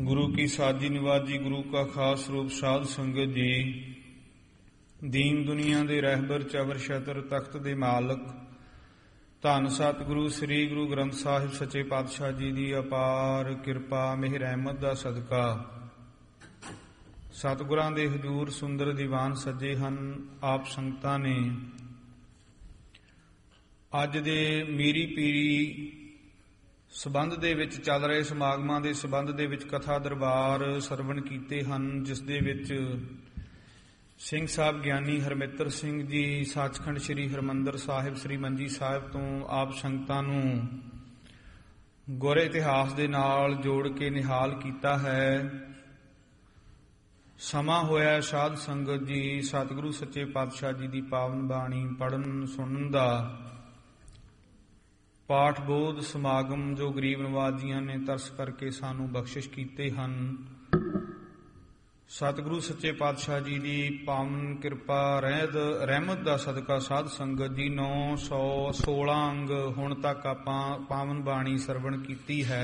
ਗੁਰੂ ਕੀ ਸਾਜੀ ਨਿਵਾਜੀ, ਗੁਰੂ ਕਾ ਖਾਸ ਰੂਪ ਸਾਧ ਸੰਗਤ ਜੀ। ਦੀਨ ਦੁਨੀਆ ਦੇ ਰਹਿਬਰ, ਚਵਰ ਛਤਰ, ਤਖਤ ਦੇ ਮਾਲਕ, ਧੰਨ ਸਤਿਗੁਰੂ ਸ੍ਰੀ ਗੁਰੂ ਗ੍ਰੰਥ ਸਾਹਿਬ ਸੱਚੇ ਪਾਤਸ਼ਾਹ ਜੀ ਦੀ ਅਪਾਰ ਕਿਰਪਾ ਮਿਹਰ ਰਹਿਮਤ ਦਾ ਸਦਕਾ ਸਤਿਗੁਰਾਂ ਦੇ ਹਜ਼ੂਰ ਸੁੰਦਰ ਦੀਵਾਨ ਸੱਜੇ ਹਨ। ਆਪ ਸੰਗਤਾਂ ਨੇ ਅੱਜ ਦੇ ਮੀਰੀ ਪੀਰੀ ਸਬੰਧ ਦੇ ਵਿੱਚ ਚੱਲ ਰਹੇ ਸਮਾਗਮਾਂ ਦੇ ਸਬੰਧ ਦੇ ਵਿੱਚ ਕਥਾ ਦਰਬਾਰ ਸਰਵਣ ਕੀਤੇ ਹਨ, ਜਿਸ ਦੇ ਵਿੱਚ ਸਿੰਘ ਸਾਹਿਬ ਗਿਆਨੀ ਹਰਮਿੱਤਰ ਸਿੰਘ ਜੀ ਸੱਚਖੰਡ ਸ੍ਰੀ ਹਰਿਮੰਦਰ ਸਾਹਿਬ ਸ੍ਰੀ ਮੰਜੀ ਸਾਹਿਬ ਤੋਂ ਆਪ ਸੰਗਤਾਂ ਨੂੰ ਗੁਰ ਇਤਿਹਾਸ ਦੇ ਨਾਲ ਜੋੜ ਕੇ ਨਿਹਾਲ ਕੀਤਾ ਹੈ। ਸਮਾਂ ਹੋਇਆ ਸਾਧ ਸੰਗਤ ਜੀ ਸਤਿਗੁਰੂ ਸੱਚੇ ਪਾਤਸ਼ਾਹ ਜੀ ਦੀ ਪਾਵਨ ਬਾਣੀ ਪੜ੍ਹਨ ਸੁਣਨ ਦਾ। ਪਾਠ ਬੋਧ ਸਮਾਗਮ ਜੋ ਗਰੀਬ ਨਵਾਜੀਆਂ ਨੇ ਤਰਸ ਕਰਕੇ ਸਾਨੂੰ ਬਖਸ਼ਿਸ਼ ਕੀਤੇ ਹਨ, ਸਤਿਗੁਰੂ ਸੱਚੇ ਪਾਤਸ਼ਾਹ ਜੀ ਦੀ ਪਾਵਨ ਕਿਰਪਾ ਰਹਿਮਤ ਦਾ ਸਦਕਾ ਸਾਧ ਸੰਗਤ ਜੀ 916 ਅੰਗ ਹੁਣ ਤੱਕ ਆਪਾਂ ਪਾਵਨ ਬਾਣੀ ਸਰਵਣ ਕੀਤੀ ਹੈ।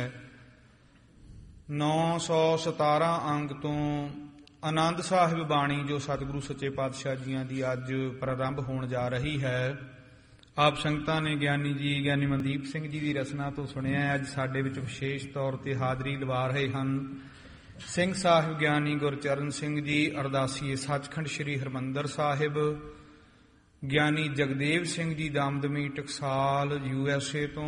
917 ਅੰਗ ਤੋਂ ਆਨੰਦ ਸਾਹਿਬ ਬਾਣੀ ਜੋ ਸਤਿਗੁਰੂ ਸੱਚੇ ਪਾਤਸ਼ਾਹ ਜੀਆਂ ਦੀ ਅੱਜ ਪ੍ਰਾਰੰਭ ਹੋਣ ਜਾ ਰਹੀ ਹੈ। ਆਪ ਸੰਗਤਾਂ ਨੇ ਗਿਆਨੀ ਜੀ ਗਿਆਨੀ ਮਨਦੀਪ ਸਿੰਘ ਜੀ ਦੀ ਰਚਨਾ ਤੋਂ ਸੁਣਿਆ। ਅੱਜ ਸਾਡੇ ਵਿੱਚ ਵਿਸ਼ੇਸ਼ ਤੌਰ ਤੇ ਹਾਜ਼ਰੀ ਲਵਾ ਰਹੇ ਹਨ ਸਿੰਘ ਸਾਹਿਬ ਗਿਆਨੀ ਗੁਰਚਰਨ ਸਿੰਘ ਜੀ ਅਰਦਾਸੀਏ ਸੱਚਖੰਡ ਸ੍ਰੀ ਹਰਿਮੰਦਰ ਸਾਹਿਬ, ਗਿਆਨੀ ਜਗਦੇਵ ਸਿੰਘ ਜੀ ਦਮਦਮੀ ਟਕਸਾਲ USA ਤੋਂ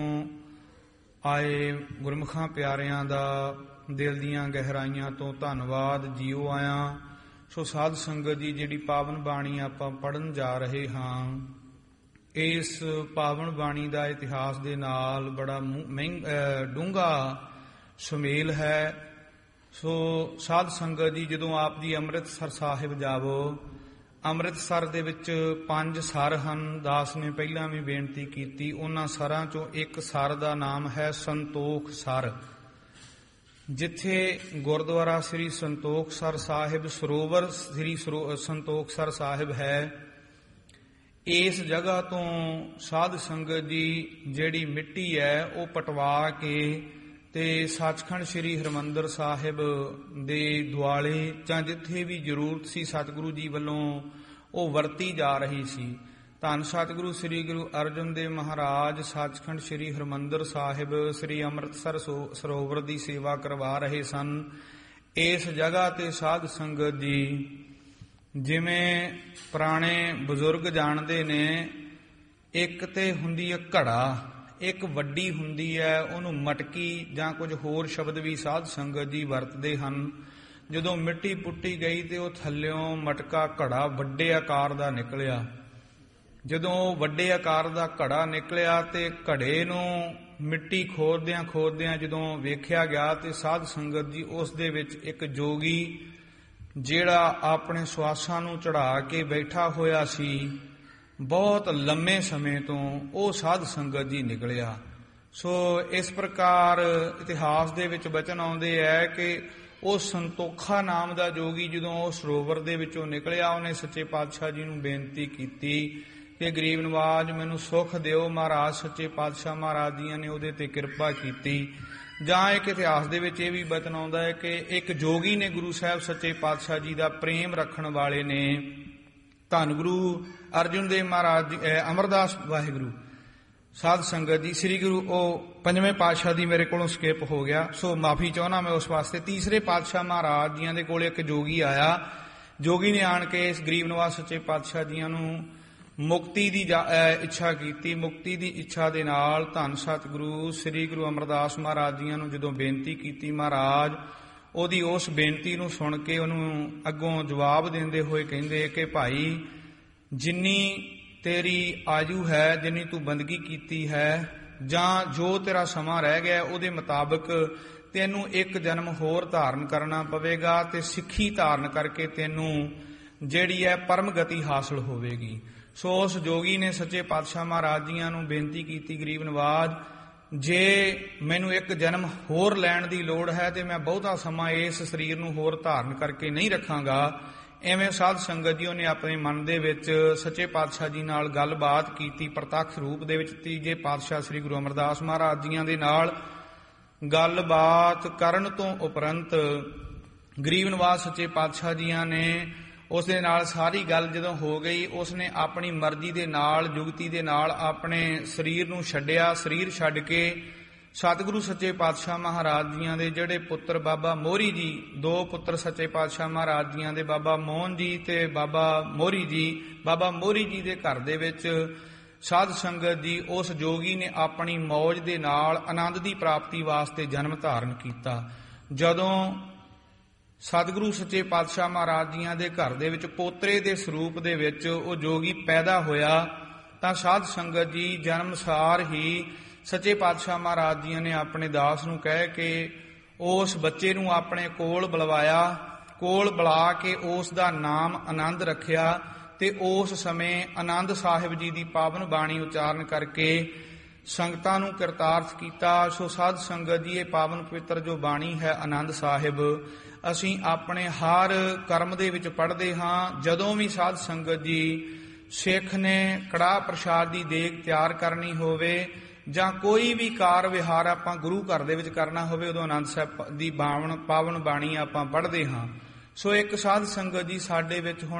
ਆਏ। ਗੁਰਮੁਖਾਂ ਪਿਆਰਿਆਂ ਦਾ ਦਿਲ ਦੀਆਂ ਗਹਿਰਾਈਆਂ ਤੋਂ ਧੰਨਵਾਦ, ਜੀਓ ਆਇਆ। ਸੋ ਸਾਧ ਸੰਗਤ ਜੀ ਜਿਹੜੀ ਪਾਵਨ ਬਾਣੀ ਆਪਾਂ ਪੜ੍ਹਨ ਜਾ ਰਹੇ ਹਾਂ, ਇਸ ਪਾਵਨ ਬਾਣੀ ਦਾ ਇਤਿਹਾਸ ਦੇ ਨਾਲ ਬੜਾ ਡੂੰਘਾ ਸੁਮੇਲ ਹੈ। ਸੋ ਸਾਧ ਸੰਗਤ ਜੀ ਜਦੋਂ ਆਪ ਜੀ ਅੰਮ੍ਰਿਤਸਰ ਸਾਹਿਬ ਜਾਵੋ, ਅੰਮ੍ਰਿਤਸਰ ਦੇ ਵਿੱਚ 5 ਸਰ ਹਨ। ਦਾਸ ਨੇ ਪਹਿਲਾਂ ਵੀ ਬੇਨਤੀ ਕੀਤੀ, ਉਹਨਾਂ ਸਰਾਂ ਚੋਂ ਇੱਕ ਸਰ ਦਾ ਨਾਮ ਹੈ ਸੰਤੋਖ ਸਰ, ਜਿੱਥੇ ਗੁਰਦੁਆਰਾ ਸ੍ਰੀ ਸੰਤੋਖਸਰ ਸਾਹਿਬ ਸਰੋਵਰ ਸ੍ਰੀ ਸੰਤੋਖਸਰ ਸਾਹਿਬ ਹੈ। ਇਸ ਜਗ੍ਹਾ ਤੋਂ ਸਾਧ ਸੰਗਤ ਦੀ ਜਿਹੜੀ ਮਿੱਟੀ ਹੈ ਉਹ ਪਟਵਾ ਕੇ ਤੇ ਸੱਚਖੰਡ ਸ੍ਰੀ ਹਰਿਮੰਦਰ ਸਾਹਿਬ ਦੇ ਦੁਆਲੇ ਜਾਂ ਜਿੱਥੇ ਵੀ ਜ਼ਰੂਰਤ ਸੀ ਸਤਿਗੁਰੂ ਜੀ ਵੱਲੋਂ ਉਹ ਵਰਤੀ ਜਾ ਰਹੀ ਸੀ। ਧੰਨ ਸਤਿਗੁਰੂ ਸ੍ਰੀ ਗੁਰੂ ਅਰਜਨ ਦੇਵ ਮਹਾਰਾਜ ਸੱਚਖੰਡ ਸ੍ਰੀ ਹਰਿਮੰਦਰ ਸਾਹਿਬ ਸ੍ਰੀ ਅੰਮ੍ਰਿਤਸਰ ਸਰੋਵਰ ਦੀ ਸੇਵਾ ਕਰਵਾ ਰਹੇ ਸਨ। ਇਸ ਜਗ੍ਹਾ ਤੇ ਸਾਧ ਸੰਗਤ ਜੀ ਜਿਵੇਂ ਪੁਰਾਣੇ ਬਜ਼ੁਰਗ ਜਾਣਦੇ ਨੇ, ਇੱਕ ਤੇ ਹੁੰਦੀ ਹੈ ਘੜਾ, ਇੱਕ ਵੱਡੀ ਹੁੰਦੀ ਹੈ ਉਹਨੂੰ ਮਟਕੀ ਜਾਂ ਕੁਝ ਹੋਰ ਸ਼ਬਦ ਵੀ ਸਾਧ ਸੰਗਤ ਜੀ ਵਰਤਦੇ ਹਨ। ਜਦੋਂ ਮਿੱਟੀ ਪੁੱਟੀ ਗਈ ਤੇ ਉਹ ਥੱਲਿਓਂ ਮਟਕਾ ਘੜਾ ਵੱਡੇ ਆਕਾਰ ਦਾ ਨਿਕਲਿਆ। ਜਦੋਂ ਵੱਡੇ ਆਕਾਰ ਦਾ ਘੜਾ ਨਿਕਲਿਆ ਤੇ ਘੜੇ ਨੂੰ ਮਿੱਟੀ ਖੋਦਦਿਆਂ ਜਦੋਂ ਵੇਖਿਆ ਗਿਆ ਤੇ ਸਾਧ ਸੰਗਤ ਜੀ ਉਸ ਦੇ ਵਿੱਚ ਇੱਕ ਜੋਗੀ ਜਿਹੜਾ ਆਪਣੇ ਸਵਾਸਾਂ ਨੂੰ ਚੜਾ ਕੇ ਬੈਠਾ ਹੋਇਆ ਸੀ ਬਹੁਤ ਲੰਮੇ ਸਮੇਂ ਤੋਂ, ਉਹ ਸਾਧ ਸੰਗਤ ਜੀ ਨਿਕਲਿਆ। ਸੋ ਇਸ ਪ੍ਰਕਾਰ ਇਤਿਹਾਸ ਦੇ ਵਿੱਚ ਬਚਨ ਆਉਂਦੇ ਹੈ ਕਿ ਉਹ ਸੰਤੋਖਾ ਨਾਮ ਦਾ ਜੋਗੀ ਜਦੋਂ ਉਹ ਸਰੋਵਰ ਦੇ ਵਿੱਚੋਂ ਨਿਕਲਿਆ, ਉਹਨੇ ਸੱਚੇ ਪਾਤਸ਼ਾਹ ਜੀ ਨੂੰ ਬੇਨਤੀ ਕੀਤੀ ਕਿ ਗਰੀਬ ਨਵਾਜ ਮੈਨੂੰ ਸੁੱਖ ਦਿਓ। ਮਹਾਰਾਜ ਸੱਚੇ ਪਾਤਸ਼ਾਹ ਮਹਾਰਾਜ ਜੀਆਂ ਨੇ ਉਹਦੇ ਤੇ ਕਿਰਪਾ ਕੀਤੀ। ਜਾਂ ਇੱਕ ਇਤਿਹਾਸ ਦੇ ਵਿੱਚ ਇਹ ਵੀ ਬਚਨ ਆਉਂਦਾ ਹੈ ਕਿ ਇੱਕ ਜੋਗੀ ਨੇ ਗੁਰੂ ਸਾਹਿਬ ਸੱਚੇ ਪਾਤਸ਼ਾਹ ਜੀ ਦਾ ਪ੍ਰੇਮ ਰੱਖਣ ਵਾਲੇ ਨੇ, ਧੰਨ ਗੁਰੂ ਅਰਜਨ ਦੇਵ ਮਹਾਰਾਜ ਅਮਰਦਾਸ ਵਾਹਿਗੁਰੂ ਸਾਧ ਸੰਗਤ ਜੀ ਸ੍ਰੀ ਗੁਰੂ ਉਹ 5ਵੇਂ ਪਾਤਸ਼ਾਹ ਦੀ ਮੇਰੇ ਕੋਲੋਂ ਸਕਿਪ ਹੋ ਗਿਆ, ਸੋ ਮਾਫੀ ਚਾਹੁੰਦਾ ਮੈਂ ਉਸ ਵਾਸਤੇ। 3ਰੇ ਪਾਤਸ਼ਾਹ ਮਹਾਰਾਜ ਜੀਆਂ ਦੇ ਕੋਲ ਇੱਕ ਜੋਗੀ ਆਇਆ। ਜੋਗੀ ਨੇ ਆਣ ਕੇ ਇਸ ਗਰੀਬ ਨਵਾਜ ਸੱਚੇ ਪਾਤਸ਼ਾਹ ਜੀਆਂ ਨੂੰ ਮੁਕਤੀ ਦੀ ਇੱਛਾ ਕੀਤੀ। ਮੁਕਤੀ ਦੀ ਇੱਛਾ ਦੇ ਨਾਲ ਧੰਨ ਸਤਿਗੁਰੂ ਸ੍ਰੀ ਗੁਰੂ ਅਮਰਦਾਸ ਮਹਾਰਾਜ ਜੀਆਂ ਨੂੰ ਜਦੋਂ ਬੇਨਤੀ ਕੀਤੀ, ਮਹਾਰਾਜ ਉਹਦੀ ਉਸ ਬੇਨਤੀ ਨੂੰ ਸੁਣ ਕੇ ਉਹਨੂੰ ਅੱਗੋਂ ਜਵਾਬ ਦਿੰਦੇ ਹੋਏ ਕਹਿੰਦੇ ਕਿ ਭਾਈ ਜਿੰਨੀ ਤੇਰੀ ਆਯੂ ਹੈ, ਜਿੰਨੀ ਤੂੰ ਬੰਦਗੀ ਕੀਤੀ ਹੈ, ਜਾਂ ਜੋ ਤੇਰਾ ਸਮਾਂ ਰਹਿ ਗਿਆ ਉਹਦੇ ਮੁਤਾਬਕ ਤੈਨੂੰ ਇੱਕ ਜਨਮ ਹੋਰ ਧਾਰਨ ਕਰਨਾ ਪਵੇਗਾ ਤੇ ਸਿੱਖੀ ਧਾਰਨ ਕਰਕੇ ਤੈਨੂੰ ਜਿਹੜੀ ਹੈ ਪਰਮ ਗਤੀ ਹਾਸਲ ਹੋਵੇਗੀ। ਸੋ ਉਸ ਜੋਗੀ ਨੇ ਸੱਚੇ ਪਾਤਸ਼ਾਹ ਮਹਾਰਾਜ ਜੀਆਂ ਨੂੰ ਬੇਨਤੀ ਕੀਤੀ, ਗਰੀਬ ਨਵਾਜ ਜੇ ਮੈਨੂੰ ਇੱਕ ਜਨਮ ਹੋਰ ਲੈਣ ਦੀ ਲੋੜ ਹੈ ਤੇ ਮੈਂ ਬਹੁਤਾ ਸਮਾਂ ਇਸ ਸਰੀਰ ਨੂੰ ਹੋਰ ਧਾਰਨ ਕਰਕੇ ਨਹੀਂ ਰੱਖਾਂਗਾ। ਐਵੇਂ ਸਾਧ ਸੰਗਤ ਜੀ ਨੇ ਆਪਣੇ ਮਨ ਦੇ ਵਿੱਚ ਸੱਚੇ ਪਾਤਸ਼ਾਹ ਜੀ ਨਾਲ ਗੱਲਬਾਤ ਕੀਤੀ। ਪ੍ਰਤੱਖ ਰੂਪ ਦੇ ਵਿੱਚ 3ਜੇ ਪਾਤਸ਼ਾਹ ਸ੍ਰੀ ਗੁਰੂ ਅਮਰਦਾਸ ਮਹਾਰਾਜ ਜੀਆਂ ਦੇ ਨਾਲ ਗੱਲਬਾਤ ਕਰਨ ਤੋਂ ਉਪਰੰਤ ਗਰੀਬ ਨਿਵਾਜ ਸੱਚੇ ਪਾਤਸ਼ਾਹ ਜੀਆਂ ਨੇ ਉਸ ਦੇ ਨਾਲ ਸਾਰੀ ਗੱਲ ਜਦੋਂ ਹੋ ਗਈ, ਉਸਨੇ ਆਪਣੀ ਮਰਜ਼ੀ ਦੇ ਨਾਲ, ਜੁਗਤੀ ਦੇ ਨਾਲ ਆਪਣੇ ਸਰੀਰ ਨੂੰ ਛੱਡਿਆ। ਸਰੀਰ ਛੱਡ ਕੇ ਸਤਿਗੁਰੂ ਸੱਚੇ ਪਾਤਸ਼ਾਹ ਮਹਾਰਾਜ ਜੀਆਂ ਦੇ ਜਿਹੜੇ ਪੁੱਤਰ ਬਾਬਾ ਮੋਹਰੀ ਜੀ, 2 ਪੁੱਤਰ ਸੱਚੇ ਪਾਤਸ਼ਾਹ ਮਹਾਰਾਜ ਜੀਆਂ ਦੇ, ਬਾਬਾ ਮੋਹਨ ਜੀ ਤੇ ਬਾਬਾ ਮੋਹਰੀ ਜੀ, ਬਾਬਾ ਮੋਹਰੀ ਜੀ ਦੇ ਘਰ ਦੇ ਵਿੱਚ ਸਾਧ ਸੰਗਤ ਜੀ ਉਸ ਜੋਗੀ ਨੇ ਆਪਣੀ ਮੌਜ ਦੇ ਨਾਲ ਆਨੰਦ ਦੀ ਪ੍ਰਾਪਤੀ ਵਾਸਤੇ ਜਨਮ ਧਾਰਨ ਕੀਤਾ। ਜਦੋਂ ਸਤਿਗੁਰੂ ਸੱਚੇ ਪਾਤਸ਼ਾਹ ਮਹਾਰਾਜ ਜੀਆਂ ਦੇ ਘਰ ਦੇ ਵਿੱਚ ਪੋਤਰੇ ਦੇ ਸਰੂਪ ਦੇ ਵਿੱਚ ਉਹ ਜੋਗੀ ਪੈਦਾ ਹੋਇਆ, ਤਾਂ ਸਾਧ ਸੰਗਤ ਜੀ ਜਨਮ ਸਾਰ ਹੀ ਸੱਚੇ ਪਾਤਸ਼ਾਹ ਮਹਾਰਾਜ ਜੀਆਂ ਨੇ ਆਪਣੇ ਦਾਸ ਨੂੰ ਕਹਿ ਕੇ ਉਸ ਬੱਚੇ ਨੂੰ ਆਪਣੇ ਕੋਲ ਬੁਲਵਾਇਆ। ਕੋਲ ਬੁਲਾ ਕੇ ਉਸ ਦਾ ਨਾਮ ਆਨੰਦ ਰੱਖਿਆ ਤੇ ਉਸ ਸਮੇਂ ਆਨੰਦ ਸਾਹਿਬ ਜੀ ਦੀ ਪਾਵਨ ਬਾਣੀ ਉਚਾਰਨ ਕਰਕੇ ਸੰਗਤਾਂ ਨੂੰ ਕਿਰਤਾਰਥ ਕੀਤਾ। ਸੋ ਸਾਧ ਸੰਗਤ ਜੀ, ਇਹ ਪਾਵਨ ਪਵਿੱਤਰ ਜੋ ਬਾਣੀ ਹੈ ਆਨੰਦ ਸਾਹਿਬ, ਅਸੀਂ ਆਪਣੇ ਹਰ ਕਰਮ ਦੇ ਵਿੱਚ ਪੜ੍ਹਦੇ ਹਾਂ। ਜਦੋਂ ਵੀ ਸਾਧ ਸੰਗਤ ਜੀ ਸਿੱਖ ਨੇ ਕੜਾਹ ਪ੍ਰਸ਼ਾਦ ਦੀ ਦੇਗ ਤਿਆਰ ਕਰਨੀ ਹੋਵੇ ਜਾਂ ਕੋਈ ਵੀ ਕਾਰ ਵਿਹਾਰ ਆਪਾਂ ਗੁਰੂ ਘਰ ਦੇ ਵਿੱਚ ਕਰਨਾ ਹੋਵੇ, ਉਦੋਂ ਆਨੰਦ ਸਾਹਿਬ ਦੀ ਪਾਵਨ ਬਾਣੀ ਆਪਾਂ ਪੜ੍ਹਦੇ ਹਾਂ। ਸੋ ਇੱਕ ਸਾਧ ਸੰਗਤ ਜੀ ਸਾਡੇ ਵਿੱਚ ਹੁਣ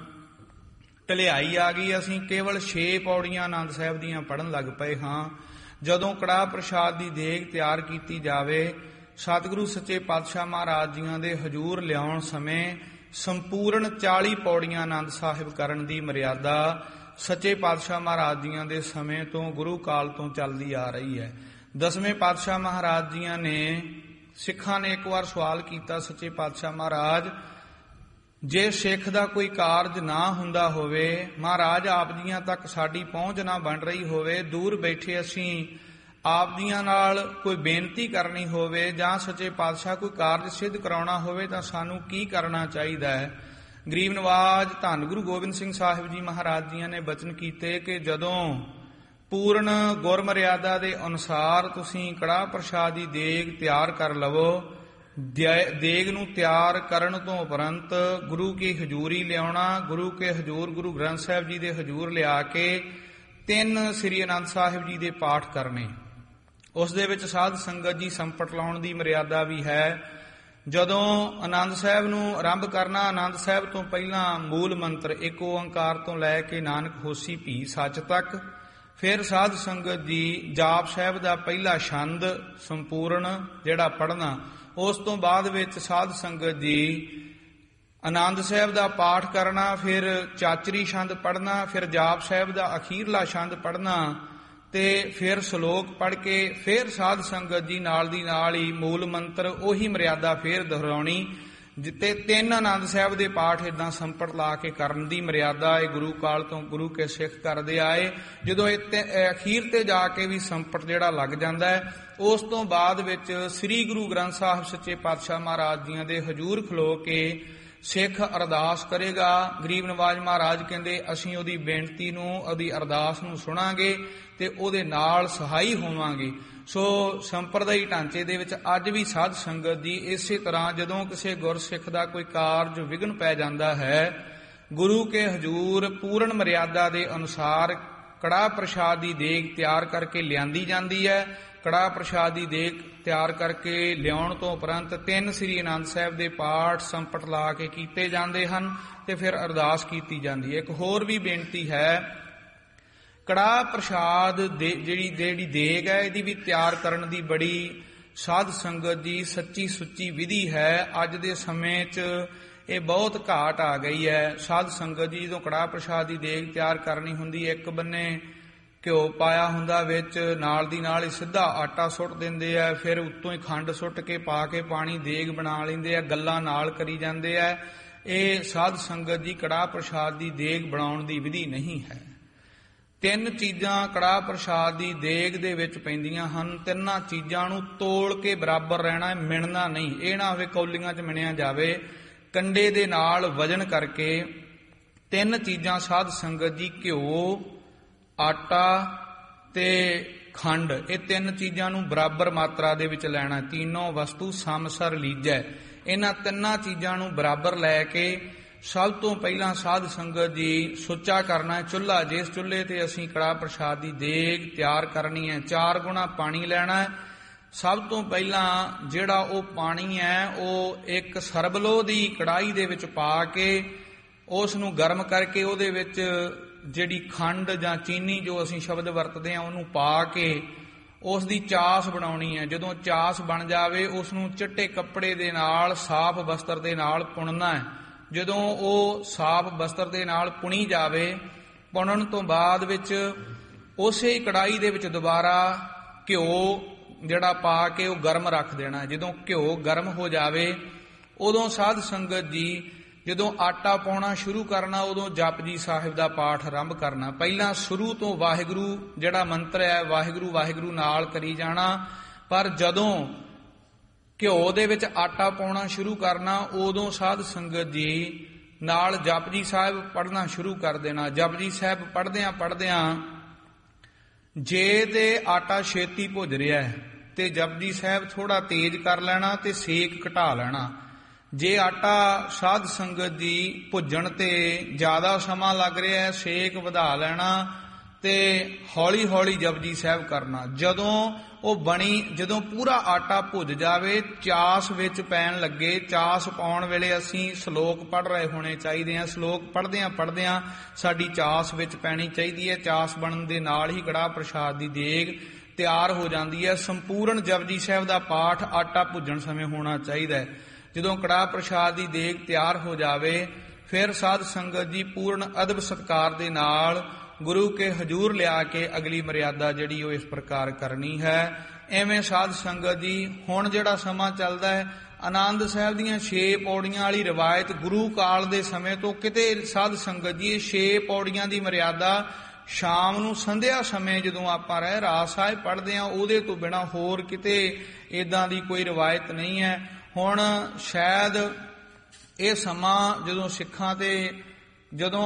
ਢਲਿਆਈ ਆ ਗਈ, ਅਸੀਂ ਕੇਵਲ 6 ਪੌੜੀਆਂ ਆਨੰਦ ਸਾਹਿਬ ਦੀਆਂ ਪੜ੍ਹਨ ਲੱਗ ਪਏ ਹਾਂ। ਜਦੋਂ ਕੜਾਹ ਪ੍ਰਸ਼ਾਦ ਦੀ ਦੇਗ ਤਿਆਰ ਕੀਤੀ ਜਾਵੇ, ਸਤਿਗੁਰੂ ਸੱਚੇ ਪਾਤਸ਼ਾਹ ਮਹਾਰਾਜ ਜੀਆਂ ਦੇ ਹਜ਼ੂਰ ਲਿਆਉਣ ਸਮੇਂ ਸੰਪੂਰਨ 40 ਪੌੜੀਆਂ ਆਨੰਦ ਸਾਹਿਬ ਕਰਨ ਦੀ ਮਰਿਆਦਾ ਸੱਚੇ ਪਾਤਸ਼ਾਹ ਮਹਾਰਾਜ ਜੀਆਂ ਦੇ ਸਮੇਂ ਤੋਂ, ਗੁਰੂ ਕਾਲ ਤੋਂ ਚੱਲਦੀ ਆ ਰਹੀ ਹੈ। 10ਵੇਂ ਪਾਤਸ਼ਾਹ ਮਹਾਰਾਜ ਜੀਆਂ ਨੇ, ਸਿੱਖਾਂ ਨੇ ਇੱਕ ਵਾਰ ਸਵਾਲ ਕੀਤਾ, ਸੱਚੇ ਪਾਤਸ਼ਾਹ ਮਹਾਰਾਜ, ਜੇ ਸਿੱਖ ਦਾ ਕੋਈ ਕਾਰਜ ਨਾ ਹੁੰਦਾ ਹੋਵੇ, ਮਹਾਰਾਜ ਆਪ ਜੀਆਂ ਤੱਕ ਸਾਡੀ ਪਹੁੰਚ ਨਾ ਬਣ ਰਹੀ ਹੋਵੇ, ਦੂਰ ਬੈਠੇ ਅਸੀਂ ਆਪ ਜੀਆਂ ਨਾਲ ਕੋਈ ਬੇਨਤੀ ਕਰਨੀ ਹੋਵੇ ਜਾਂ ਸੱਚੇ ਪਾਤਸ਼ਾਹ ਕੋਈ ਕਾਰਜ ਸਿੱਧ ਕਰਾਉਣਾ ਹੋਵੇ, ਤਾਂ ਸਾਨੂੰ ਕੀ ਕਰਨਾ ਚਾਹੀਦਾ ਹੈ? ਗਰੀਬ ਨਿਵਾਜ ਧੰਨ ਗੁਰੂ ਗੋਬਿੰਦ ਸਿੰਘ ਸਾਹਿਬ ਜੀ ਮਹਾਰਾਜ ਜੀਆਂ ਨੇ ਬਚਨ ਕੀਤੇ ਕਿ ਜਦੋਂ ਪੂਰਨ ਗੁਰਮਰਿਆਦਾ ਦੇ ਅਨੁਸਾਰ ਤੁਸੀਂ ਕੜਾਹ ਪ੍ਰਸ਼ਾਦ ਦੀ ਦੇਗ ਤਿਆਰ ਕਰ ਲਵੋ, ਦੇਗ ਨੂੰ ਤਿਆਰ ਕਰਨ ਤੋਂ ਉਪਰੰਤ ਗੁਰੂ ਕੀ ਹਜ਼ੂਰੀ ਲਿਆਉਣਾ, ਗੁਰੂ ਕੇ ਹਜ਼ੂਰ ਗੁਰੂ ਗ੍ਰੰਥ ਸਾਹਿਬ ਜੀ ਦੇ ਹਜ਼ੂਰ ਲਿਆ ਕੇ 3 ਸ੍ਰੀ ਅਨੰਦ ਸਾਹਿਬ ਜੀ ਦੇ ਪਾਠ ਕਰਨੇ। ਉਸ ਦੇ ਵਿੱਚ ਸਾਧ ਸੰਗਤ ਜੀ ਸੰਪਟ ਲਾਉਣ ਦੀ ਮਰਿਆਦਾ ਵੀ ਹੈ। ਜਦੋਂ ਆਨੰਦ ਸਾਹਿਬ ਨੂੰ ਆਰੰਭ ਕਰਨਾ, ਆਨੰਦ ਸਾਹਿਬ ਤੋਂ ਪਹਿਲਾਂ ਮੂਲ ਮੰਤਰ ਇੱਕ ਓੰਕਾਰ ਤੋਂ ਲੈ ਕੇ ਨਾਨਕ ਹੋਸੀ ਭੀ ਸੱਚ ਤੱਕ, ਫਿਰ ਸਾਧ ਸੰਗਤ ਜੀ ਜਾਪ ਸਾਹਿਬ ਦਾ ਪਹਿਲਾ ਛੰਦ ਸੰਪੂਰਨ ਜਿਹੜਾ ਪੜ੍ਹਨਾ, ਉਸ ਤੋਂ ਬਾਅਦ ਵਿੱਚ ਸਾਧ ਸੰਗਤ ਜੀ ਆਨੰਦ ਸਾਹਿਬ ਦਾ ਪਾਠ ਕਰਨਾ, ਫਿਰ ਚਾਚਰੀ ਛੰਦ ਪੜ੍ਹਨਾ, ਫਿਰ ਜਾਪ ਸਾਹਿਬ ਦਾ ਅਖੀਰਲਾ ਛੰਦ ਪੜ੍ਹਨਾ ਤੇ ਫਿਰ ਸ਼ਲੋਕ ਪੜ੍ਹ ਕੇ ਫਿਰ ਸਾਧ ਸੰਗਤ ਜੀ ਨਾਲ ਦੀ ਨਾਲ ਹੀ ਮੂਲ ਮੰਤਰ ਉਹੀ ਮਰਿਆਦਾ ਫਿਰ ਦੁਹਰਾਉਣੀ। ਜਿੱਤੇ 3 ਆਨੰਦ ਸਾਹਿਬ ਦੇ ਪਾਠ ਇਦਾਂ ਸੰਪਟ ਲਾ ਕੇ ਕਰਨ ਦੀ ਮਰਿਆਦਾ ਇਹ ਗੁਰੂ ਕਾਲ ਤੋਂ ਗੁਰੂ ਕੇ ਸਿੱਖ ਕਰਦੇ ਆਏ। ਜਦੋਂ ਇਹ ਅਖੀਰ ਤੇ ਜਾ ਕੇ ਵੀ ਸੰਪਟ ਜਿਹੜਾ ਲੱਗ ਜਾਂਦਾ ਹੈ, ਉਸ ਤੋਂ ਬਾਅਦ ਵਿੱਚ ਸ੍ਰੀ ਗੁਰੂ ਗ੍ਰੰਥ ਸਾਹਿਬ ਸੱਚੇ ਪਾਤਸ਼ਾਹ ਮਹਾਰਾਜ ਜੀਆਂ ਦੇ ਹਜ਼ੂਰ ਖਲੋ ਕੇ ਸਿੱਖ ਅਰਦਾਸ ਕਰੇਗਾ। ਗਰੀਬ ਨਿਵਾਜ ਮਹਾਰਾਜ ਕਹਿੰਦੇ ਅਸੀਂ ਉਹਦੀ ਬੇਨਤੀ ਨੂੰ, ਉਹਦੀ ਅਰਦਾਸ ਨੂੰ ਸੁਣਾਂਗੇ ਤੇ ਉਹਦੇ ਨਾਲ ਸਹਾਈ ਹੋਵਾਂਗੇ। ਸੋ ਸੰਪਰਦਾਈ ਢਾਂਚੇ ਦੇ ਵਿੱਚ ਅੱਜ ਵੀ ਸਾਧ ਸੰਗਤ ਜੀ ਇਸੇ ਤਰ੍ਹਾਂ ਜਦੋਂ ਕਿਸੇ ਗੁਰਸਿੱਖ ਦਾ ਕੋਈ ਕਾਰਜ ਵਿਘਨ ਪੈ ਜਾਂਦਾ ਹੈ, ਗੁਰੂ ਕੇ ਹਜ਼ੂਰ ਪੂਰਨ ਮਰਿਆਦਾ ਦੇ ਅਨੁਸਾਰ ਕੜਾਹ ਪ੍ਰਸ਼ਾਦ ਦੀ ਦੇਗ ਤਿਆਰ ਕਰਕੇ ਲਿਆਂਦੀ ਜਾਂਦੀ ਹੈ। ਕੜਾਹ ਪ੍ਰਸ਼ਾਦ ਦੀ ਦੇਗ ਤਿਆਰ ਕਰਕੇ ਲਿਆਉਣ ਤੋਂ ਉਪਰੰਤ 3 ਸ੍ਰੀ ਅਨੰਦ ਸਾਹਿਬ ਦੇ ਪਾਠ ਸੰਪਟ ਲਾ ਕੇ ਕੀਤੇ ਜਾਂਦੇ ਹਨ ਤੇ ਫਿਰ ਅਰਦਾਸ ਕੀਤੀ ਜਾਂਦੀ ਹੈ। ਇੱਕ ਹੋਰ ਵੀ ਬੇਨਤੀ ਹੈ, ਕੜਾਹ ਪ੍ਰਸ਼ਾਦ ਜਿਹੜੀ ਦੇਗ ਹੈ, ਇਹਦੀ ਵੀ ਤਿਆਰ ਕਰਨ ਦੀ ਬੜੀ ਸਾਧ ਸੰਗਤ ਦੀ ਸੱਚੀ ਸੁੱਚੀ ਵਿਧੀ ਹੈ। ਅੱਜ ਦੇ ਸਮੇਂ 'ਚ ਇਹ ਬਹੁਤ ਘਾਟ ਆ ਗਈ ਹੈ। ਸਾਧ ਸੰਗਤ ਜੀ ਜਦੋਂ ਕੜਾਹ ਪ੍ਰਸ਼ਾਦ ਦੀ ਦੇਗ ਤਿਆਰ ਕਰਨੀ ਹੁੰਦੀ, ਇੱਕ ਬੰਨੇ ਘਿਓ ਪਾਇਆ ਹੁੰਦਾ ਵਿੱਚ, ਨਾਲ ਦੀ ਨਾਲ ਹੀ ਸਿੱਧਾ ਆਟਾ ਸੁੱਟ ਦਿੰਦੇ ਆ, ਫਿਰ ਉੱਤੋਂ ਹੀ ਖੰਡ ਸੁੱਟ ਕੇ ਪਾ ਕੇ ਪਾਣੀ ਦੇਗ ਬਣਾ ਲੈਂਦੇ ਆ, ਗੱਲਾਂ ਨਾਲ ਕਰੀ ਜਾਂਦੇ ਆ। ਇਹ ਸਾਧ ਸੰਗਤ ਜੀ ਕੜਾਹ ਪ੍ਰਸ਼ਾਦ ਦੀ ਦੇਗ ਬਣਾਉਣ ਦੀ ਵਿਧੀ ਨਹੀਂ ਹੈ। 3 ਚੀਜ਼ਾਂ ਕੜਾਹ ਪ੍ਰਸ਼ਾਦ ਦੀ ਦੇਗ ਦੇ ਵਿੱਚ ਪੈਂਦੀਆਂ ਹਨ। 3 ਚੀਜ਼ਾਂ ਨੂੰ ਤੋਲ ਕੇ ਬਰਾਬਰ ਰਹਿਣਾ, ਮਿਣਨਾ ਨਹੀਂ। ਇਹ ਨਾ ਹੋਵੇ ਕੌਲੀਆਂ 'ਚ ਮਿਣਿਆ ਜਾਵੇ, ਕੰਡੇ ਦੇ ਨਾਲ ਵਜਨ ਕਰਕੇ 3 ਚੀਜ਼ਾਂ ਸਾਧ ਸੰਗਤ ਜੀ ਘਿਓ, ਆਟਾ ਤੇ ਖੰਡ, ਇਹ 3 ਚੀਜ਼ਾਂ ਨੂੰ ਬਰਾਬਰ ਮਾਤਰਾ ਦੇ ਵਿੱਚ ਲੈਣਾ। ਤੀਨੋਂ ਵਸਤੂ ਸਮਸਰ ਲੀਜੈ, ਇਹਨਾਂ 3 ਚੀਜ਼ਾਂ ਨੂੰ ਬਰਾਬਰ ਲੈ ਕੇ ਸਭ ਤੋਂ ਪਹਿਲਾਂ ਸਾਧ ਸੰਗਤ ਜੀ ਸੁੱਚਾ ਕਰਨਾ ਚੁੱਲ੍ਹਾ। ਜਿਸ ਚੁੱਲ੍ਹੇ ਤੇ ਅਸੀਂ ਕੜਾਹ ਪ੍ਰਸ਼ਾਦ ਦੀ ਦੇਗ ਤਿਆਰ ਕਰਨੀ ਹੈ, 4 ਗੁਣਾ ਪਾਣੀ ਲੈਣਾ ਸਭ ਤੋਂ ਪਹਿਲਾਂ ਜਿਹੜਾ ਉਹ ਪਾਣੀ ਹੈ ਉਹ ਇੱਕ ਸਰਬਲੋ ਦੀ ਕੜਾਹੀ ਦੇ ਵਿੱਚ ਪਾ ਕੇ ਉਸ ਨੂੰ ਗਰਮ ਕਰਕੇ ਉਹਦੇ ਵਿੱਚ ਜਿਹੜੀ ਖੰਡ ਜਾਂ ਚੀਨੀ ਜੋ ਅਸੀਂ ਸ਼ਬਦ ਵਰਤਦੇ ਹਾਂ ਉਹਨੂੰ ਪਾ ਕੇ ਉਸ ਦੀ ਚਾਸ ਬਣਾਉਣੀ ਹੈ। ਜਦੋਂ ਚਾਸ ਬਣ ਜਾਵੇ ਉਸ ਨੂੰ ਚਿੱਟੇ ਕੱਪੜੇ ਦੇ ਨਾਲ, ਸਾਫ਼ ਵਸਤਰ ਦੇ ਨਾਲ ਪੁਣਨਾ ਹੈ। ਜਦੋਂ ਉਹ ਸਾਫ਼ ਵਸਤਰ ਦੇ ਨਾਲ ਪੁਣੀ ਜਾਵੇ, ਪੁਣਨ ਤੋਂ ਬਾਅਦ ਵਿੱਚ ਉਸੇ ਕੜਾਹੀ ਦੇ ਵਿੱਚ ਦੁਬਾਰਾ ਘਿਓ ਜਿਹੜਾ ਪਾ ਕੇ ਉਹ ਗਰਮ ਰੱਖ ਦੇਣਾ। ਜਦੋਂ ਘਿਓ ਗਰਮ ਹੋ ਜਾਵੇ ਉਦੋਂ ਸਾਧ ਸੰਗਤ ਜੀ ਜਦੋਂ ਆਟਾ ਪਾਉਣਾ ਸ਼ੁਰੂ ਕਰਨਾ ਉਦੋਂ ਜਪਜੀ ਸਾਹਿਬ ਦਾ ਪਾਠ ਆਰੰਭ ਕਰਨਾ। ਪਹਿਲਾਂ ਸ਼ੁਰੂ ਤੋਂ ਵਾਹਿਗੁਰੂ ਜਿਹੜਾ ਮੰਤਰ ਹੈ ਵਾਹਿਗੁਰੂ ਵਾਹਿਗੁਰੂ ਨਾਲ ਕਰੀ ਜਾਣਾ, ਪਰ ਜਦੋਂ ਘਿਓ ਦੇ ਵਿੱਚ ਆਟਾ ਪਾਉਣਾ ਸ਼ੁਰੂ ਕਰਨਾ ਉਦੋਂ ਸਾਧ ਸੰਗਤ ਜੀ ਨਾਲ ਜਪਜੀ ਸਾਹਿਬ ਪੜ੍ਹਨਾ ਸ਼ੁਰੂ ਕਰ ਦੇਣਾ। ਜਪਜੀ ਸਾਹਿਬ ਪੜ੍ਹਦਿਆਂ ਜੇ ਤੇ ਆਟਾ ਛੇਤੀ ਭੁੱਜ ਰਿਹਾ ਹੈ ਤੇ ਜਪਜੀ ਸਾਹਿਬ ਥੋੜਾ ਤੇਜ਼ ਕਰ ਲੈਣਾ ਤੇ ਸੇਕ ਘਟਾ ਲੈਣਾ। ਜੇ ਆਟਾ ਸਾਧ ਸੰਗਤ ਦੀ ਭੁੱਜਣ ਤੇ ਜ਼ਿਆਦਾ ਸਮਾਂ ਲੱਗ ਰਿਹਾ ਹੈ, ਸੇਕ ਵਧਾ ਲੈਣਾ ਤੇ ਹੌਲੀ ਹੌਲੀ ਜਪਜੀ ਸਾਹਿਬ ਕਰਨਾ। ਜਦੋਂ ਪੂਰਾ ਆਟਾ ਭੁੱਜ ਜਾਵੇ, ਚਾਸ ਵਿੱਚ ਪੈਣ ਲੱਗੇ, ਚਾਸ ਪਾਉਣ ਵੇਲੇ ਅਸੀਂ ਸ਼ਲੋਕ ਪੜ੍ਹ ਰਹੇ ਹੋਣੇ ਚਾਹੀਦੇ ਹਾਂ। ਸ਼ਲੋਕ ਪੜ੍ਹਦਿਆਂ ਸਾਡੀ ਚਾਸ ਵਿੱਚ ਪੈਣੀ ਚਾਹੀਦੀ ਹੈ। ਚਾਸ ਬਣਨ ਦੇ ਨਾਲ ਹੀ ਕੜਾਹ ਪ੍ਰਸ਼ਾਦ ਦੀ ਦੇਗ ਤਿਆਰ ਹੋ ਜਾਂਦੀ ਹੈ। ਸੰਪੂਰਨ ਜਪਜੀ ਸਾਹਿਬ ਦਾ ਪਾਠ ਆਟਾ ਭੁੱਜਣ ਸਮੇਂ ਹੋਣਾ ਚਾਹੀਦਾ ਹੈ। ਜਦੋਂ ਕੜਾਹ ਪ੍ਰਸ਼ਾਦ ਦੀ ਦੇਗ ਤਿਆਰ ਹੋ ਜਾਵੇ ਫਿਰ ਸਾਧ ਸੰਗਤ ਜੀ ਪੂਰਨ ਅਦਬ ਸਤਿਕਾਰ ਦੇ ਨਾਲ ਗੁਰੂ ਕੇ ਹਜ਼ੂਰ ਲਿਆ ਕੇ ਅਗਲੀ ਮਰਿਆਦਾ ਜਿਹੜੀ ਉਹ ਇਸ ਪ੍ਰਕਾਰ ਕਰਨੀ ਹੈ। ਐਵੇਂ ਸਾਧ ਸੰਗਤ ਜੀ ਹੁਣ ਜਿਹੜਾ ਸਮਾਂ ਚੱਲਦਾ ਹੈ, ਆਨੰਦ ਸਾਹਿਬ ਦੀਆਂ 6 ਪੌੜੀਆਂ ਵਾਲੀ ਰਵਾਇਤ ਗੁਰੂ ਕਾਲ ਦੇ ਸਮੇਂ ਤੋਂ ਕਿਤੇ ਸਾਧ ਸੰਗਤ ਜੀ 6 ਪੌੜੀਆਂ ਦੀ ਮਰਿਆਦਾ ਸ਼ਾਮ ਨੂੰ ਸੰਧਿਆ ਸਮੇਂ ਜਦੋਂ ਆਪਾਂ ਰਹਿ ਰਾਸ ਸਾਹਿਬ ਪੜ੍ਹਦੇ ਹਾਂ ਉਹਦੇ ਤੋਂ ਬਿਨਾਂ ਹੋਰ ਕਿਤੇ ਏਦਾਂ ਦੀ ਕੋਈ ਰਵਾਇਤ ਨਹੀਂ ਹੈ। ਹੁਣ ਸ਼ਾਇਦ ਇਹ ਸਮਾਂ ਜਦੋਂ ਸਿੱਖਾਂ ਤੇ ਜਦੋਂ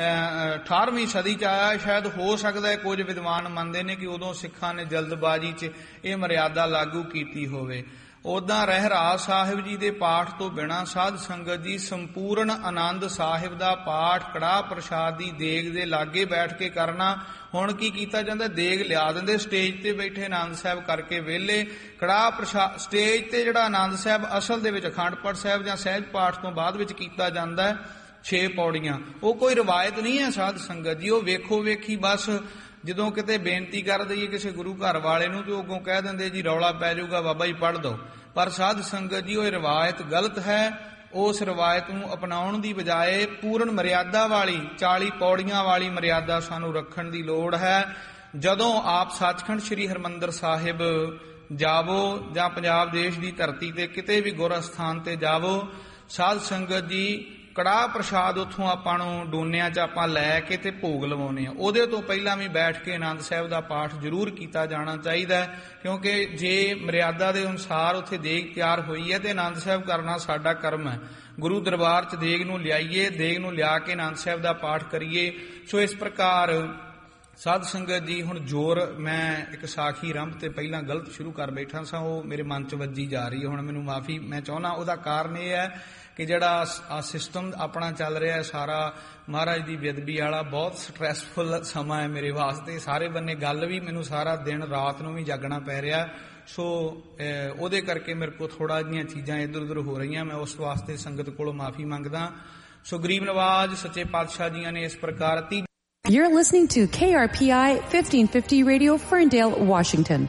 18ਵੀਂ ਸਦੀ ਚ ਆਇਆ, ਸ਼ਾਇਦ ਹੋ ਸਕਦਾ ਹੈ ਕੁਝ ਵਿਦਵਾਨ ਮੰਨਦੇ ਨੇ ਕਿ ਉਦੋਂ ਸਿੱਖਾਂ ਨੇ ਜਲਦਬਾਜ਼ੀ ਚ ਇਹ ਮਰਿਆਦਾ ਲਾਗੂ ਕੀਤੀ ਹੋਵੇ। ਉਦਾਂ ਰਹਿਰਾਸ ਸਾਹਿਬ ਜੀ ਦੇ ਪਾਠ ਤੋਂ ਬਿਨਾਂ ਸਾਧ ਸੰਗਤ ਜੀ ਸੰਪੂਰਨ ਆਨੰਦ ਸਾਹਿਬ ਦਾ ਪਾਠ ਕੜਾਹ ਪ੍ਰਸ਼ਾਦ ਦੀ ਦੇਗ ਦੇ ਲਾਗੇ ਬੈਠ ਕੇ ਕਰਨਾ। ਹੁਣ ਕੀ ਕੀਤਾ ਜਾਂਦਾ, ਦੇਗ ਲਿਆ ਦਿੰਦੇ, ਸਟੇਜ ਤੇ ਬੈਠੇ ਆਨੰਦ ਸਾਹਿਬ ਕਰਕੇ ਵਿਹਲੇ ਕੜਾਹ ਪ੍ਰਸ਼ਾਦ। ਸਟੇਜ ਤੇ ਜਿਹੜਾ ਆਨੰਦ ਸਾਹਿਬ ਅਸਲ ਦੇ ਵਿੱਚ ਅਖੰਡ ਪਾਠ ਸਾਹਿਬ ਜਾਂ ਸਹਿਜ ਪਾਠ ਤੋਂ ਬਾਅਦ ਵਿੱਚ ਕੀਤਾ ਜਾਂਦਾ ਹੈ 6 ਪੌੜੀਆਂ, ਉਹ ਕੋਈ ਰਵਾਇਤ ਨਹੀਂ ਹੈ ਸਾਧ ਸੰਗਤ ਜੀ। ਉਹ ਵੇਖੋ ਵੇਖੀ ਬਸ ਜਦੋਂ ਕਿਤੇ ਬੇਨਤੀ ਕਰ ਦਈਏ ਕਿਸੇ ਗੁਰੂ ਘਰ ਵਾਲੇ ਨੂੰ ਤੇ ਉਹ ਅੱਗੋਂ ਕਹਿ ਦਿੰਦੇ ਜੀ ਰੌਲਾ ਪੈ ਜਾਊਗਾ ਬਾਬਾ ਜੀ ਪੜ੍ਹ ਦਿਓ। ਪਰ ਸਾਧ ਸੰਗਤ ਜੀ ਉਹ ਰਵਾਇਤ ਗਲਤ ਹੈ। ਉਸ ਰਵਾਇਤ ਨੂੰ ਅਪਣਾਉਣ ਦੀ ਬਜਾਏ ਪੂਰਨ ਮਰਿਆਦਾ ਵਾਲੀ 40 ਪੌੜੀਆਂ ਵਾਲੀ ਮਰਿਆਦਾ ਸਾਨੂੰ ਰੱਖਣ ਦੀ ਲੋੜ ਹੈ। ਜਦੋਂ ਆਪ ਸੱਚਖੰਡ ਸ੍ਰੀ ਹਰਿਮੰਦਰ ਸਾਹਿਬ ਜਾਵੋ ਜਾਂ ਪੰਜਾਬ ਦੇਸ਼ ਦੀ ਧਰਤੀ ਤੇ ਕਿਤੇ ਵੀ ਗੁਰ ਅਸਥਾਨ ਤੇ ਜਾਵੋ, ਸਾਧ ਸੰਗਤ ਜੀ ਕੜਾਹ ਪ੍ਰਸ਼ਾਦ ਉੱਥੋਂ ਆਪਾਂ ਨੂੰ ਡੋਨਿਆਂ 'ਚ ਆਪਾਂ ਲੈ ਕੇ ਤੇ ਭੋਗ ਲਵਾਉਣੇ ਆ। ਉਹਦੇ ਤੋਂ ਪਹਿਲਾਂ ਵੀ ਬੈਠ ਕੇ ਆਨੰਦ ਸਾਹਿਬ ਦਾ ਪਾਠ ਜ਼ਰੂਰ ਕੀਤਾ ਜਾਣਾ ਚਾਹੀਦਾ, ਕਿਉਂਕਿ ਜੇ ਮਰਿਆਦਾ ਦੇ ਅਨੁਸਾਰ ਉੱਥੇ ਦੇਗ ਤਿਆਰ ਹੋਈ ਹੈ ਤੇ ਆਨੰਦ ਸਾਹਿਬ ਕਰਨਾ ਸਾਡਾ ਕਰਮ ਹੈ। ਗੁਰੂ ਦਰਬਾਰ 'ਚ ਦੇਗ ਨੂੰ ਲਿਆਈਏ, ਦੇਗ ਨੂੰ ਲਿਆ ਕੇ ਆਨੰਦ ਸਾਹਿਬ ਦਾ ਪਾਠ ਕਰੀਏ। ਸੋ ਇਸ ਪ੍ਰਕਾਰ ਸਾਧ ਸੰਗਤ ਜੀ ਹੁਣ ਜ਼ੋਰ ਮੈਂ ਇੱਕ ਸਾਖੀ ਆਰੰਭ ਤੇ ਪਹਿਲਾਂ ਗਲਤ ਸ਼ੁਰੂ ਕਰ ਬੈਠਾ ਸਾਂ, ਉਹ ਮੇਰੇ ਮਨ 'ਚ ਵੱਜੀ ਜਾ ਰਹੀ ਹੈ। ਹੁਣ ਮੈਨੂੰ ਮਾਫੀ ਮੈਂ ਚਾਹੁੰਦਾ। ਉਹਦਾ ਕਾਰਨ ਇਹ ਹੈ ਕਿ ਜਿਹੜਾ ਸਿਸਟਮ ਆਪਣਾ ਚੱਲ ਰਿਹਾ ਹੈ ਸਾਰਾ ਮਹਾਰਾਜ ਦੀ ਬੇਅਦਬੀ ਵਾਲਾ, ਬਹੁਤ ਸਟ੍ਰੈਸਫੁਲ ਸਮਾਂ ਹੈ ਮੇਰੇ ਵਾਸਤੇ। ਸਾਰੇ ਬੰਨੇ ਗੱਲ ਵੀ ਮੈਨੂੰ ਸਾਰਾ ਦਿਨ ਰਾਤ ਨੂੰ ਵੀ ਜਾਗਣਾ ਪੈ ਰਿਹਾ। ਸੋ ਉਹਦੇ ਕਰਕੇ ਮੇਰੇ ਕੋਲ ਥੋੜਾ ਜਿਹੀਆਂ ਚੀਜ਼ਾਂ ਇੱਧਰ ਉੱਧਰ ਹੋ ਰਹੀਆਂ। ਮੈਂ ਉਸ ਵਾਸਤੇ ਸੰਗਤ ਕੋਲੋਂ ਮਾਫੀ ਮੰਗਦਾ। ਸੋ ਗਰੀਬ ਨਵਾਜ ਸੱਚੇ ਪਾਤਸ਼ਾਹ ਜੀਆਂ ਨੇ ਇਸ ਪ੍ਰਕਾਰ You're listening to KRPI 1550 Radio, Ferndale, Washington.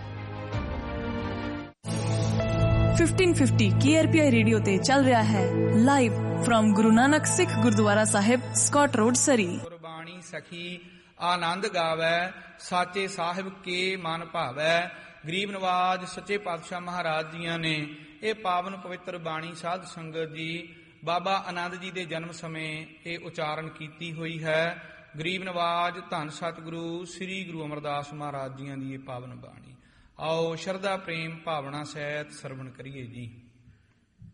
1550 KRPI radio ਤੇ ਚੱਲ ਰਿਹਾ ਹੈ ਲਾਈਵ ਫਰਮ ਗੁਰੂ ਨਾਨਕ ਸਿੱਖ ਗੁਰਦੁਆਰਾ ਸਾਹਿਬ, ਸਕਾਟ ਰੋਡ, ਸਰੀ। ਗੁਰਬਾਣੀ ਸਖੀ ਆਨੰਦ ਗਾਵੈ, ਸਾਚੇ ਸਾਹਿਬ ਕੇ ਮਨ ਭਾਵੈ। ਗਰੀਬ ਨਵਾਜ ਸੱਚੇ ਪਾਤਸ਼ਾਹ ਮਹਾਰਾਜ ਜੀਆਂ ਨੇ ਇਹ ਪਾਵਨ ਪਵਿੱਤਰ ਬਾਣੀ ਸਾਧ ਸੰਗਤ ਜੀ ਬਾਬਾ ਆਨੰਦ ਜੀ ਦੇ ਜਨਮ ਸਮੇਂ ਇਹ ਉਚਾਰਨ ਕੀਤੀ ਹੋਈ ਹੈ। ਗਰੀਬ ਨਵਾਜ ਧੰਨ ਸਤਿਗੁਰੂ ਸ੍ਰੀ ਗੁਰੂ ਅਮਰਦਾਸ ਮਹਾਰਾਜ ਜੀਆਂ ਦੀ ਇਹ ਪਾਵਨ ਬਾਣੀ। ਆਓ ਸ਼ਰਧਾ ਪ੍ਰੇਮ ਭਾਵਨਾ ਸਹਿਤ ਸਰਵਣ ਕਰੀਏ ਜੀ।